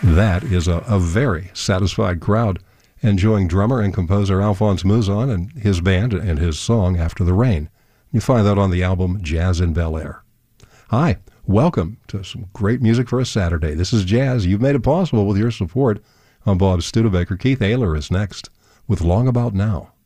That is a very satisfied crowd enjoying drummer and composer Alphonse Mouzon and his band and his song After the Rain. You find that on the album Jazz in Bel Air. Hi, welcome to some great music for a Saturday. This is Jazz. You've made it possible with your support. I'm Bob Studebaker. Keith Ayler is next with Long About Now.